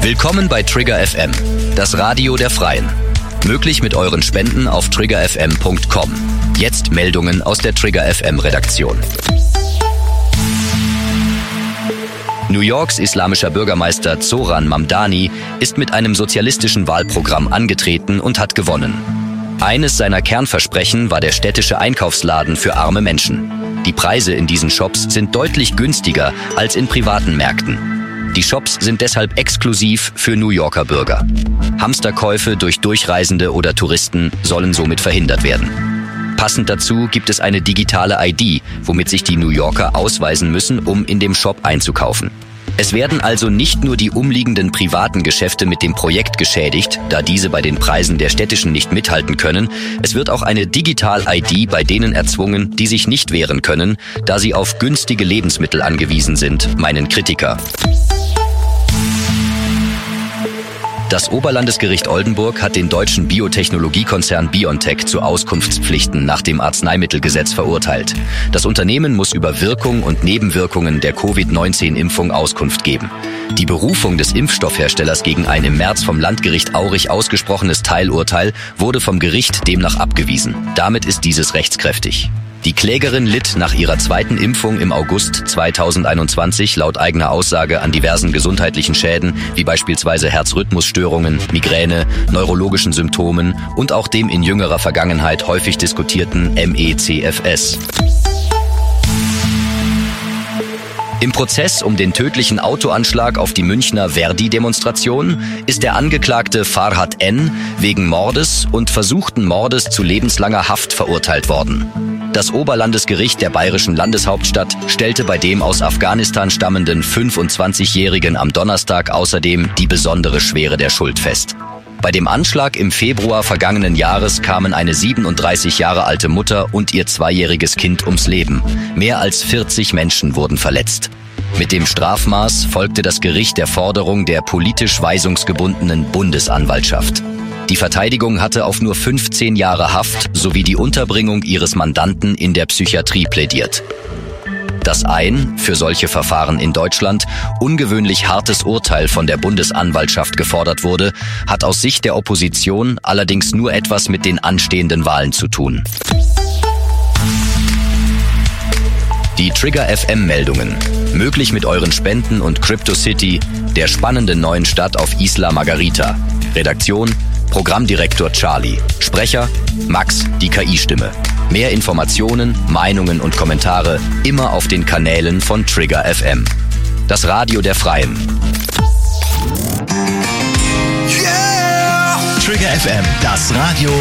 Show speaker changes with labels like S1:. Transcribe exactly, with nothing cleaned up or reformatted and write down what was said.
S1: Willkommen bei Trigger F M, das Radio der Freien. Möglich mit euren Spenden auf trigger f m punkt com. Jetzt Meldungen aus der Trigger F M Redaktion. New Yorks islamischer Bürgermeister Zoran Mamdani ist mit einem sozialistischen Wahlprogramm angetreten und hat gewonnen. Eines seiner Kernversprechen war der städtische Einkaufsladen für arme Menschen. Die Preise in diesen Shops sind deutlich günstiger als in privaten Märkten. Die Shops sind deshalb exklusiv für New Yorker Bürger. Hamsterkäufe durch Durchreisende oder Touristen sollen somit verhindert werden. Passend dazu gibt es eine digitale I D, womit sich die New Yorker ausweisen müssen, um in dem Shop einzukaufen. Es werden also nicht nur die umliegenden privaten Geschäfte mit dem Projekt geschädigt, da diese bei den Preisen der städtischen nicht mithalten können. Es wird auch eine Digital-I D bei denen erzwungen, die sich nicht wehren können, da sie auf günstige Lebensmittel angewiesen sind, meinen Kritiker. Das Oberlandesgericht Oldenburg hat den deutschen Biotechnologiekonzern BioNTech zu Auskunftspflichten nach dem Arzneimittelgesetz verurteilt. Das Unternehmen muss über Wirkung und Nebenwirkungen der Covid neunzehn Impfung Auskunft geben. Die Berufung des Impfstoffherstellers gegen ein im März vom Landgericht Aurich ausgesprochenes Teilurteil wurde vom Gericht demnach abgewiesen. Damit ist dieses rechtskräftig. Die Klägerin litt nach ihrer zweiten Impfung im August zweitausendeinundzwanzig laut eigener Aussage an diversen gesundheitlichen Schäden, wie beispielsweise Herzrhythmusstörungen, Migräne, neurologischen Symptomen und auch dem in jüngerer Vergangenheit häufig diskutierten M E C F S. Im Prozess um den tödlichen Autoanschlag auf die Münchner Verdi-Demonstration ist der Angeklagte Farhad N. wegen Mordes und versuchten Mordes zu lebenslanger Haft verurteilt worden. Das Oberlandesgericht der bayerischen Landeshauptstadt stellte bei dem aus Afghanistan stammenden fünfundzwanzigjährigen am Donnerstag außerdem die besondere Schwere der Schuld fest. Bei dem Anschlag im Februar vergangenen Jahres kamen eine siebenunddreißig Jahre alte Mutter und ihr zweijähriges Kind ums Leben. Mehr als vierzig Menschen wurden verletzt. Mit dem Strafmaß folgte das Gericht der Forderung der politisch weisungsgebundenen Bundesanwaltschaft. Die Verteidigung hatte auf nur fünfzehn Jahre Haft sowie die Unterbringung ihres Mandanten in der Psychiatrie plädiert. Das ein, für solche Verfahren in Deutschland, ungewöhnlich hartes Urteil von der Bundesanwaltschaft gefordert wurde, hat aus Sicht der Opposition allerdings nur etwas mit den anstehenden Wahlen zu tun. Die Trigger F M-Meldungen. Möglich mit euren Spenden und CryptoCity, der spannenden neuen Stadt auf Isla Margarita. Redaktion: Programmdirektor Charlie. Sprecher: Max, die K I-Stimme. Mehr Informationen, Meinungen und Kommentare immer auf den Kanälen von Trigger F M. Das Radio der Freien.
S2: Yeah! Trigger F M, das Radio